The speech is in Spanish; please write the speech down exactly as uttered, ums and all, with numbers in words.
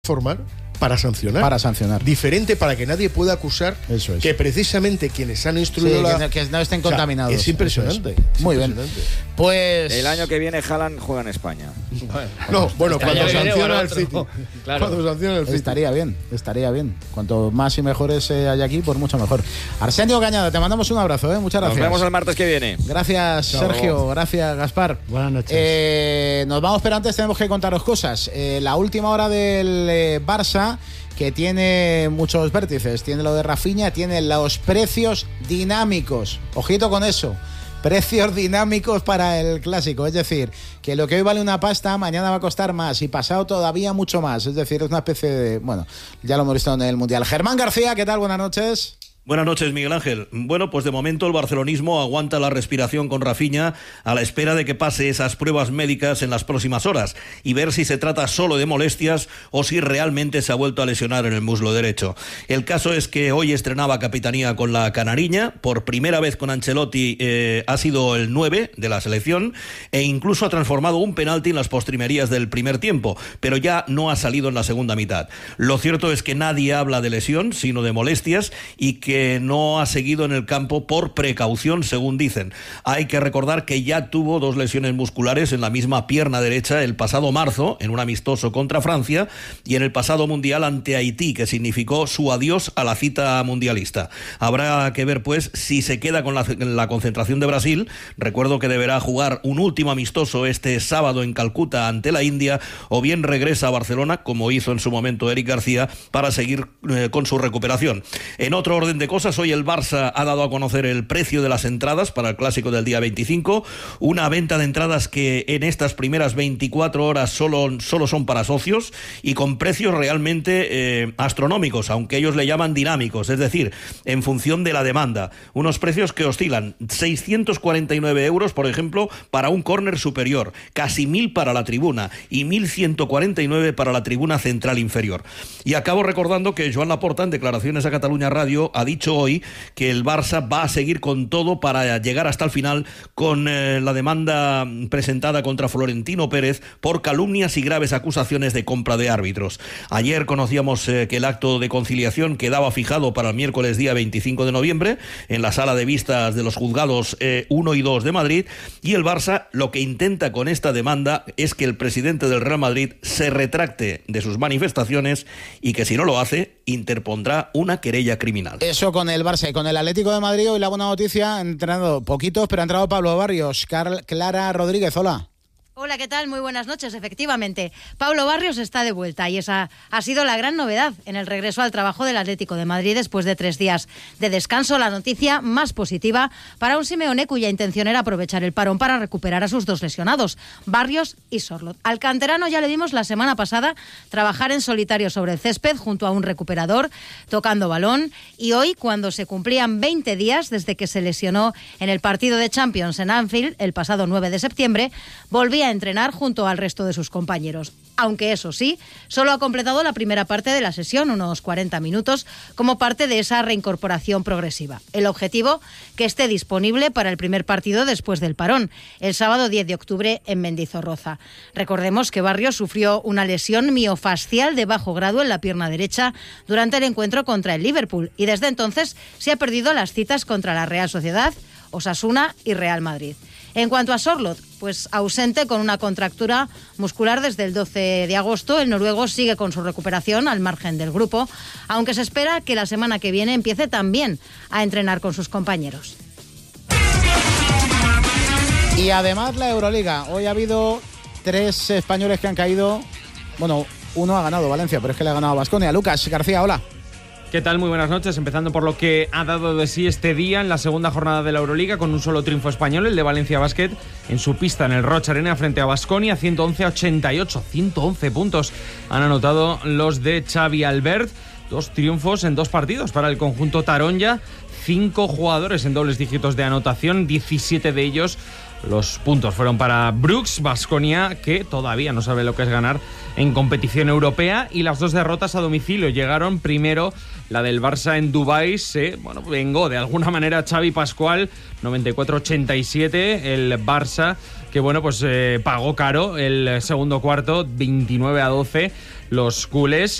formar para sancionar. Para sancionar. Diferente para que nadie pueda acusar. Eso es. Que precisamente quienes han instruido sí, la... que no estén o sea, contaminados. Es impresionante. Es. Es Muy impresionante. bien. Pues... El año que viene Haaland juega en España. No, bueno, cuando viene, sanciona bueno, el otro. City. Claro. Cuando sanciona el City. Estaría bien, estaría bien. Cuanto más y mejores eh, hay aquí, pues mucho mejor. Arsenio Cañada, te mandamos un abrazo, ¿eh? Muchas gracias. Nos vemos el martes que viene. Gracias, Chao. Sergio. Gracias, Gaspar. Buenas noches. Eh, nos vamos, pero antes tenemos que contaros cosas. Eh, la última hora del eh, Barça, que tiene muchos vértices. Tiene lo de Rafinha, tiene los precios dinámicos. Ojito con eso. Precios dinámicos para el clásico. Es decir, que lo que hoy vale una pasta, mañana va a costar más y pasado todavía mucho más. Es decir, es una especie de... Bueno, ya lo hemos visto en el Mundial. Germán García, ¿qué tal? Buenas noches. Buenas noches, Miguel Ángel. Bueno, pues de momento el barcelonismo aguanta la respiración con Rafinha a la espera de que pase esas pruebas médicas en las próximas horas y ver si se trata solo de molestias o si realmente se ha vuelto a lesionar en el muslo derecho. El caso es que hoy estrenaba capitanía con la canariña, por primera vez con Ancelotti eh, ha sido el nueve de la selección e incluso ha transformado un penalti en las postrimerías del primer tiempo, pero ya no ha salido en la segunda mitad. Lo cierto es que nadie habla de lesión, sino de molestias y que que no ha seguido en el campo por precaución, según dicen. Hay que recordar que ya tuvo dos lesiones musculares en la misma pierna derecha el pasado marzo, en un amistoso contra Francia, y en el pasado Mundial ante Haití, que significó su adiós a la cita mundialista. Habrá que ver, pues, si se queda con la, la concentración de Brasil. Recuerdo que deberá jugar un último amistoso este sábado en Calcuta ante la India, o bien regresa a Barcelona, como hizo en su momento Eric García, para seguir eh, con su recuperación. En otro orden de cosas, hoy el Barça ha dado a conocer el precio de las entradas para el clásico del día veinticinco, una venta de entradas que en estas primeras veinticuatro horas solo, solo son para socios y con precios realmente eh, astronómicos, aunque ellos le llaman dinámicos, es decir, en función de la demanda. Unos precios que oscilan seiscientos cuarenta y nueve euros, por ejemplo, para un córner superior, casi mil para la tribuna y mil ciento cuarenta y nueve para la tribuna central inferior. Y acabo recordando que Joan Laporta, en declaraciones a Cataluña Radio, ha dicho hoy que el Barça va a seguir con todo para llegar hasta el final con eh, la demanda presentada contra Florentino Pérez por calumnias y graves acusaciones de compra de árbitros. Ayer conocíamos eh, que el acto de conciliación quedaba fijado para el miércoles día veinticinco de noviembre en la sala de vistas de los juzgados eh, uno y dos de Madrid, y el Barça lo que intenta con esta demanda es que el presidente del Real Madrid se retracte de sus manifestaciones y que si no lo hace interpondrá una querella criminal. Eso con el Barça y con el Atlético de Madrid. Hoy la buena noticia, han entrado poquitos, pero ha entrado Pablo Barrios. Carl, Clara Rodríguez, hola. Hola, ¿qué tal? Muy buenas noches. Efectivamente, Pablo Barrios está de vuelta y esa ha sido la gran novedad en el regreso al trabajo del Atlético de Madrid después de tres días de descanso. La noticia más positiva para un Simeone cuya intención era aprovechar el parón para recuperar a sus dos lesionados, Barrios y Sorloth. Al canterano ya le vimos la semana pasada trabajar en solitario sobre el césped junto a un recuperador, tocando balón, y hoy, cuando se cumplían veinte días desde que se lesionó en el partido de Champions en Anfield el pasado nueve de septiembre, volvía a entrenar junto al resto de sus compañeros. Aunque eso sí, solo ha completado la primera parte de la sesión, unos cuarenta minutos, como parte de esa reincorporación progresiva. El objetivo, que esté disponible para el primer partido después del parón, el sábado diez de octubre en Mendizorroza. Recordemos que Barrios sufrió una lesión miofascial de bajo grado en la pierna derecha durante el encuentro contra el Liverpool y desde entonces se ha perdido las citas contra la Real Sociedad, Osasuna y Real Madrid. En cuanto a Sorloth, pues ausente con una contractura muscular desde el doce de agosto, el noruego sigue con su recuperación al margen del grupo, aunque se espera que la semana que viene empiece también a entrenar con sus compañeros. Y además la Euroliga. Hoy ha habido tres españoles que han caído. Bueno, uno ha ganado Valencia, pero es que le ha ganado a Baskonia. Lucas García, hola. ¿Qué tal? Muy buenas noches. Empezando por lo que ha dado de sí este día en la segunda jornada de la Euroliga, con un solo triunfo español, el de Valencia Basket, en su pista en el Roch Arena frente a Baskonia, ciento once a ochenta y ocho. ciento once puntos han anotado los de Xavi Albert. Dos triunfos en dos partidos para el conjunto taronja. Cinco jugadores en dobles dígitos de anotación, diecisiete de ellos. Los puntos fueron para Brooks, Baskonia, que todavía no sabe lo que es ganar en competición europea, y las dos derrotas a domicilio llegaron. Primero la del Barça en Dubái, se bueno, vengó de alguna manera Xavi Pascual, noventa y cuatro a ochenta y siete, el Barça que bueno, pues eh, pagó caro el segundo cuarto, veintinueve a doce. los culés.